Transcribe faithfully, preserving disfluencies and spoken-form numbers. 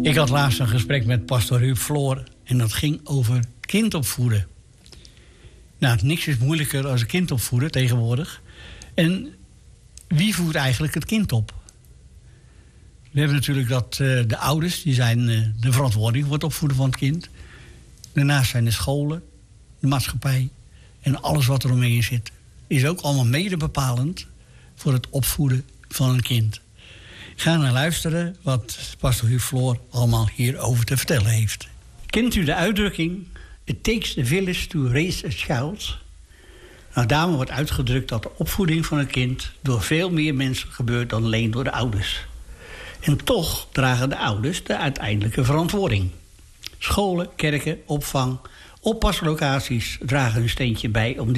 Ik had laatst een gesprek met pastor Huub Floor en dat ging over kind opvoeden. Nou, niks is moeilijker dan een kind opvoeden tegenwoordig. En wie voedt eigenlijk het kind op? We hebben natuurlijk dat uh, de ouders, die zijn uh, de verantwoording voor het opvoeden van het kind. Daarnaast zijn de scholen, de maatschappij en alles wat er omheen zit. Is ook allemaal mede bepalend voor het opvoeden van een kind. Ga naar luisteren wat pastor Huub Floor allemaal hierover te vertellen heeft. Kent u de uitdrukking It takes a village to raise a child? Nou, daarmee wordt uitgedrukt dat de opvoeding van een kind door veel meer mensen gebeurt dan alleen door de ouders. En toch dragen de ouders de uiteindelijke verantwoording. Scholen, kerken, opvang, oppaslocaties dragen hun steentje bij om